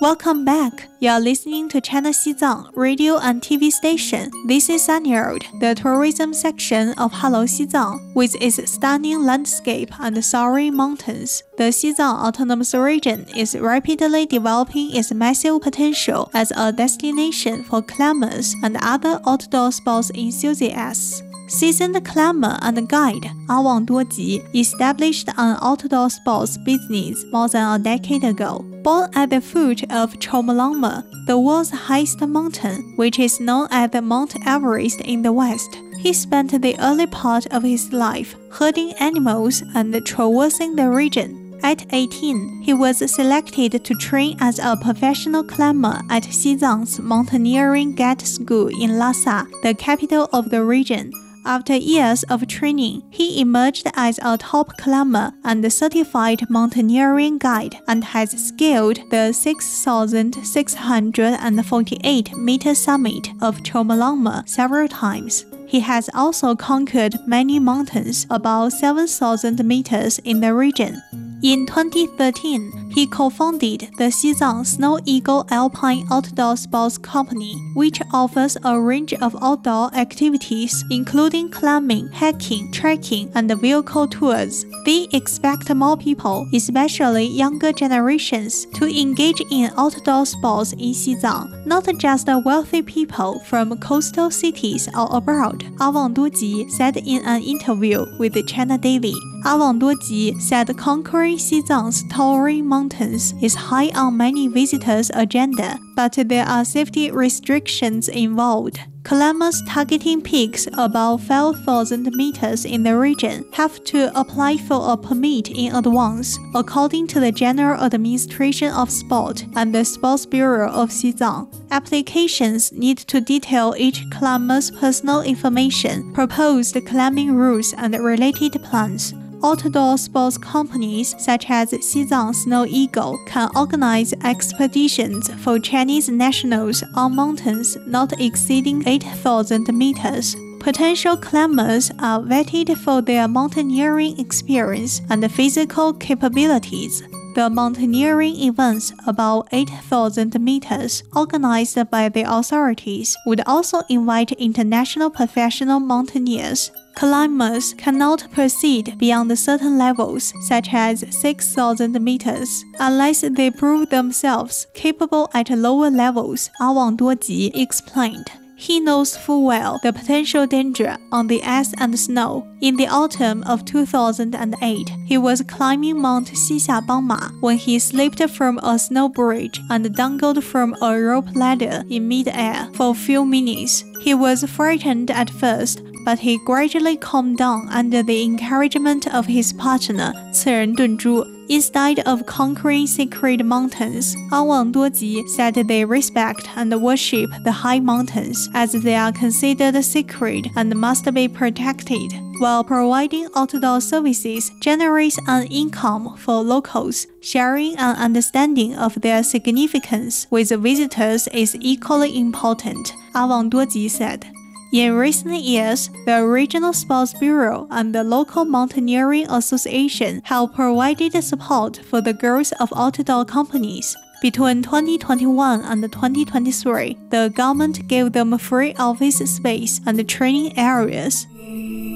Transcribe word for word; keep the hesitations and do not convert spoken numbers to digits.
Welcome back. You are listening to China Xizang radio and T V station. This is Sunnyroad, the tourism section of Hello Xizang, with its stunning landscape and soaring mountains. The Xizang Autonomous Region is rapidly developing its massive potential as a destination for climbers and other outdoor sports enthusiasts. Seasoned climber and guide Ah Wang Duoji established an outdoor sports business more than a decade ago. Born at the foot of Chomolungma, the world's highest mountain, which is known as Mount Everest in the West, he spent the early part of his life herding animals and traversing the region. At eighteen, he was selected to train as a professional climber at Xizang's Mountaineering Guide School in Lhasa, the capital of the region. After years of training, he emerged as a top climber and certified mountaineering guide and has scaled the six thousand six hundred forty-eight meter summit of Chomolungma several times. He has also conquered many mountains about seven thousand meters in the region. In twenty thirteen, he co-founded the Xizang Snow Eagle Alpine Outdoor Sports Company, which offers a range of outdoor activities including climbing, hiking, trekking, and vehicle tours. They expect more people, especially younger generations, to engage in outdoor sports in Xizang, not just wealthy people from coastal cities or abroad, Ah Wang Duoji said in an interview with China Daily. Ah Wang Duoji said conquering Xizang's towering mountains is high on many visitors' agenda, but there are safety restrictions involved. Climbers targeting peaks above five thousand meters in the region have to apply for a permit in advance, according to the General Administration of Sport and the Sports Bureau of Xizang. Applications need to detail each climber's personal information, proposed climbing routes, and related plans. Outdoor sports companies such as Xizang Snow Eagle can organize expeditions for Chinese nationals on mountains not exceeding eight thousand meters. Potential climbers are vetted for their mountaineering experience and physical capabilities. The mountaineering events about eight thousand meters, organized by the authorities, would also invite international professional mountaineers. Climbers cannot proceed beyond certain levels, such as six thousand meters, unless they prove themselves capable at lower levels, Ah Wang Duoji explained. He knows full well the potential danger on the ice and snow. In the autumn of two thousand eight, he was climbing Mount Xixia when he slipped from a snow bridge and dangled from a rope ladder in mid-air for a few minutes. He was frightened at first, but he gradually calmed down under the encouragement of his partner, Ciren Dunzhu. Instead of conquering sacred mountains, Ah Wang Duoji said they respect and worship the high mountains as they are considered sacred and must be protected, while providing outdoor services generates an income for locals. Sharing an understanding of their significance with visitors is equally important, Ah Wang Duoji said. In recent years, the Regional Sports Bureau and the local Mountaineering Association have provided support for the growth of outdoor companies. Between twenty twenty-one and twenty twenty-three, the government gave them free office space and training areas.